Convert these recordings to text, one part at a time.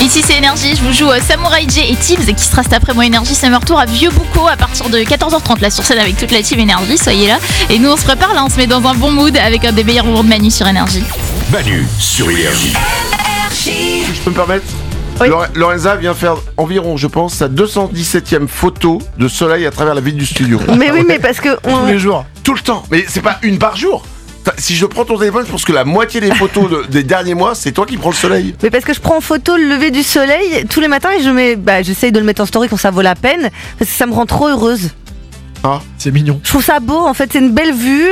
Ici c'est Énergie, je vous joue Samurai J et Tibbs qui sera cet après-moi Énergie Summer Tour à Vieux Boucau à partir de 14h30 là sur scène avec toute la team Énergie, soyez là. Et nous on se prépare là, on se met dans un bon mood avec un des meilleurs moments de Manu sur Énergie. Manu sur Énergie. Si je peux me permettre, Oui. Lorenza vient faire environ, je pense, sa 217e photo de soleil à travers la ville du studio. Mais oui, mais parce que Tous les jours. Tout le temps. Mais c'est pas une par jour. Si je prends ton téléphone, je pense que la moitié des photos des derniers mois, c'est toi qui prends le soleil. Mais parce que je prends en photo le lever du soleil tous les matins et j'essaye de le mettre en story quand ça vaut la peine parce que ça me rend trop heureuse. Ah, c'est mignon. Je trouve ça beau, en fait, c'est une belle vue.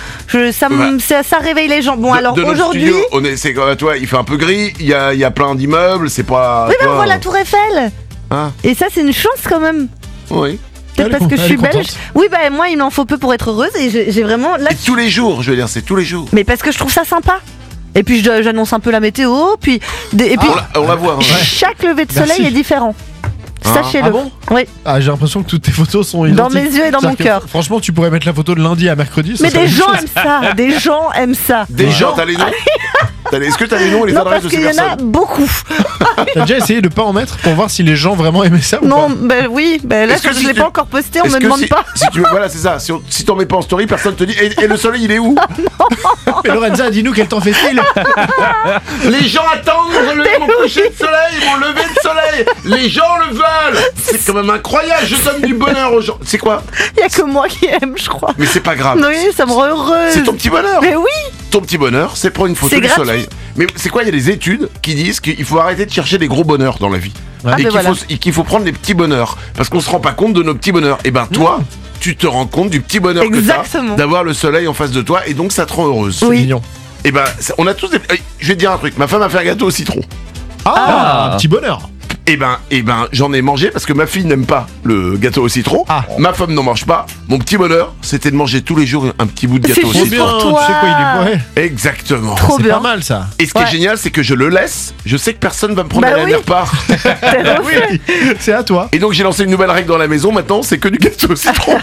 Ça réveille les gens. Bon, alors de notre aujourd'hui. studio, c'est comme toi, il fait un peu gris. Il y a plein d'immeubles. C'est pas. Oui, mais on voit la Tour Eiffel. Ah. Et ça, c'est une chance quand même. Oui. Peut-être parce que je suis belge. Oui, bah moi, il m'en faut peu pour être heureuse et j'ai vraiment. Là, Et tous les jours, je veux dire, c'est tous les jours. Mais parce que je trouve ça sympa. Et puis j'annonce un peu la météo, puis On la voit. Hein. chaque lever de soleil Merci. est différent. Sachez-le. Ah bon Oui. Ah, j'ai l'impression que toutes tes photos sont Dans identiques. mes yeux et dans mon C'est-à-dire que, cœur. Franchement, tu pourrais mettre la photo de lundi à mercredi. Mais ça des serait gens une aiment ça. Des gens aiment ça. Des gens, t'as les noms Est-ce que t'as les noms et les Non, adresses parce de ces qu'il y en a personnes beaucoup. T'as déjà essayé de pas en mettre pour voir si les gens vraiment aimaient ça ou Non, pas ben oui, ben là Est-ce que je si l'ai tu- pas encore posté, on Est-ce me que demande si- pas. si tu veux, voilà, c'est ça. Si t'en mets pas en story, personne te dit. Et le soleil, il est où Mais Lorenza, dis-nous quel temps fait-il. Les gens attendent mon coucher de soleil, mon lever de soleil. Les gens le veulent. C'est quand même incroyable. Je donne du bonheur aux gens. C'est quoi? Il y a que moi qui aime, je crois. Mais c'est pas grave. Oui, ça me rend heureuse. C'est ton petit bonheur. Mais oui. Ton petit bonheur, c'est prendre une photo C'est du gratuit. soleil. Mais c'est quoi? Il y a des études qui disent qu'il faut arrêter de chercher les gros bonheurs dans la vie. Ah, Et ben voilà. qu'il faut prendre les petits bonheurs. Parce qu'on se rend pas compte de nos petits bonheurs. Et ben toi, tu te rends compte du petit bonheur que Exactement. t'as d'avoir le soleil en face de toi. Et donc ça te rend heureuse. Oui. Mignon. Et ben on a tous des. Je vais te dire un truc. Ma femme a fait un gâteau au citron. Ah, un petit bonheur. Et ben j'en ai mangé parce que ma fille n'aime pas le gâteau au citron. Ah. Ma femme n'en mange pas. Mon petit bonheur, c'était de manger tous les jours un petit bout de gâteau au C'est Trop juste citron. bien. pour Tu toi. sais quoi, il est. Ouais. Exactement. Trop C'est bien. pas mal ça. Et ce qui est Ouais. génial, c'est que je le laisse. Je sais que personne va me prendre Bah la dernière oui. part. T'as refait. C'est à toi. Et donc j'ai lancé une nouvelle règle dans la maison. Maintenant, c'est que du gâteau au citron.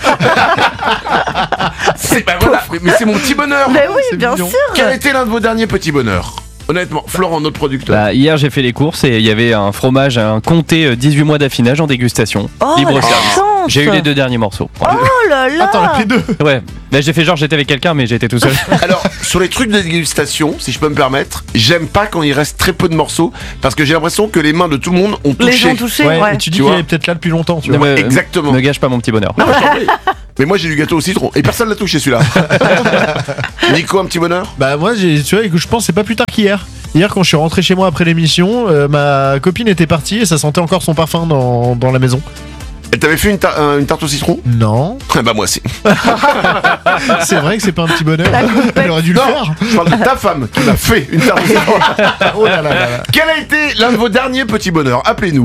Voilà. Mais c'est mon petit bonheur. Mais oui, C'est bien mignon. sûr. Quel a été l'un de vos derniers petits bonheurs? Honnêtement, Florent, notre producteur. Bah, hier j'ai fait les courses et il y avait un fromage, un comté 18 mois d'affinage en dégustation. Oh, Libre la service. chance. J'ai eu les 2 derniers morceaux. Voilà. Oh là là. Attends, la pris deux. Ouais, bah, j'ai fait genre j'étais avec quelqu'un mais j'ai été tout seul. Alors, sur les trucs de dégustation, si je peux me permettre, j'aime pas quand il reste très peu de morceaux parce que j'ai l'impression que les mains de tout le monde ont Les touché. gens touchés, Ouais, ouais. et tu dis Tu qu'il vois. est peut-être là depuis longtemps, tu Ne vois. me- exactement. Ne gâche pas mon petit bonheur. Non, je t'en prie. Mais moi j'ai du gâteau au citron et personne l'a touché celui-là. Nico, un petit bonheur? Bah moi, tu vois, je pense que c'est pas plus tard qu'hier. Hier, quand je suis rentré chez moi après l'émission, ma copine était partie et ça sentait encore son parfum dans la maison. Elle t'avait fait une tarte au citron? Non, Bah moi aussi. c'est vrai que c'est pas un petit bonheur. Elle aurait dû le Non, faire. je parle de ta femme qui m'a fait une tarte au citron. Oh là là là là. Quel a été l'un de vos derniers petits bonheurs? Appelez-nous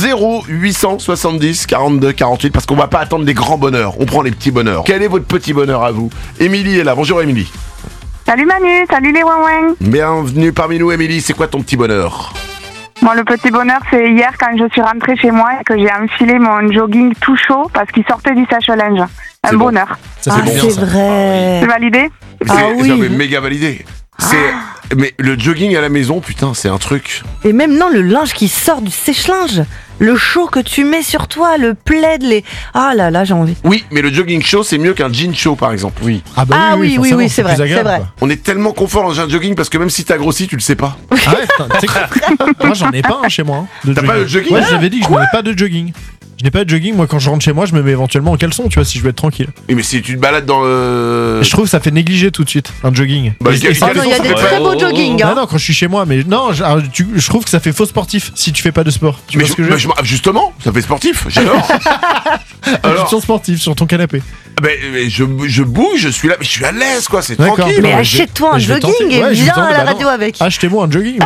0870 42 48 parce qu'on va pas attendre les grands bonheurs, on prend les petits bonheurs. Quel est votre petit bonheur à vous? Émilie est là, bonjour Émilie. Salut Manu, salut les ouin. Bienvenue parmi nous Émilie, c'est quoi ton petit bonheur? Moi, le petit bonheur, c'est hier quand je suis rentrée chez moi et que j'ai enfilé mon jogging tout chaud parce qu'il sortait du sèche-linge. Un C'est bon. bonheur. Ça Ah, fait bien c'est ça. vrai. C'est validé? Ah oui. Non, mais méga validé. Mais le jogging à la maison, putain, c'est un truc. Et même non, le linge qui sort du sèche-linge, le chaud que tu mets sur toi, le plaid, les. Ah là là, j'ai envie. Oui, mais le jogging chaud, c'est mieux qu'un jean chaud par exemple. Oui. Ah bah Ah oui, forcément, c'est plus vrai, agréable, c'est vrai. quoi. On est tellement confort dans un jogging parce que même si t'as grossi, tu le sais pas. Ah ouais, putain, tu sais que- moi j'en ai pas un chez moi. De T'as pas de jogging? Ouais, j'avais dit que je n'avais pas de jogging. Je n'ai pas de jogging, moi quand je rentre chez moi, je me mets éventuellement en caleçon, tu vois, si je veux être tranquille. Oui, mais si tu te balades dans le. Et je trouve que ça fait négliger tout de suite un jogging. Bah, Et- quel- et ça- Oh non, il y a des Ouais. très beaux jogging. Non, Hein. non, quand je suis chez moi, mais non, je trouve que ça fait faux sportif si tu fais pas de sport. Tu Mais vois ce que je veux dire justement, ça fait sportif, j'adore. Tu te sens sportif sur ton canapé. Mais je bouge, je suis là, mais je suis à l'aise quoi, c'est D'accord. tranquille. Mais Non, achète-toi un je vais jogging tenter. et Ouais, je vais viens tenter. à la Bah non. radio avec. Achetez-moi un jogging.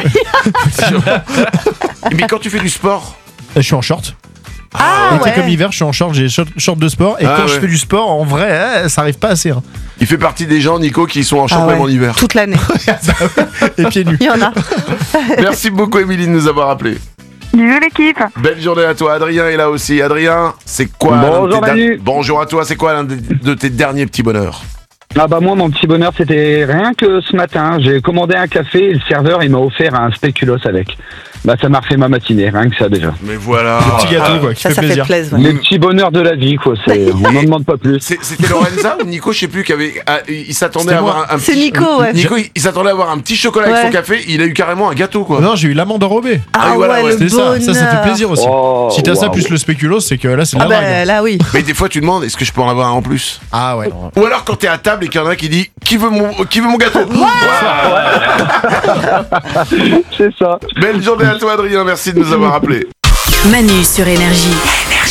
Mais quand tu fais du sport, Je suis en short. Ah Été ouais. comme hiver, je suis en short, j'ai short de sport. Et Ah quand je ouais. fais du sport, en vrai, ça arrive pas assez. Hein. il fait partie des gens, Nico, qui sont en Ah short ouais. même en hiver. Toute l'année. Et pieds nus. Il y en a. Merci beaucoup, Émilie, de nous avoir appelés. Bisous l'équipe. Belle journée à toi. Adrien est là aussi. Adrien, c'est quoi Bonjour, Manu. Bonjour à toi, c'est quoi l'un de tes derniers petits bonheurs? Ah bah moi mon petit bonheur c'était rien que ce matin, j'ai commandé un café et le serveur il m'a offert un spéculoos avec. Bah ça m'a refait ma matinée, rien que ça déjà. Mais voilà. Le petit gâteau, quoi, qui Ça fait fait plaisir. plaisir. Les petits bonheurs de la vie, quoi. On n'en demande pas plus. C'était Lorenza ou Nico, je sais plus, il s'attendait C'était à avoir moi. un C'est petit... Nico, ouais. Nico, il s'attendait à avoir un petit chocolat avec Ouais. son café, il a eu carrément un gâteau, quoi. Non, j'ai eu l'amande enrobée. Ah voilà, ouais, ouais, le C'était bonheur. ça fait plaisir aussi. Oh, Si t'as ça waouh. plus le spéculoos, c'est que là, c'est de Ah la drague. bah là oui. Mais des fois, tu demandes, est-ce que je peux en avoir un en plus? Ah ouais. Ou alors quand t'es à table et qu'il y en a un qui dit, qui veut mon gâteau? C'est ça. Belle journée à toi, Adrien, merci de nous avoir appelés. Manu sur Énergie.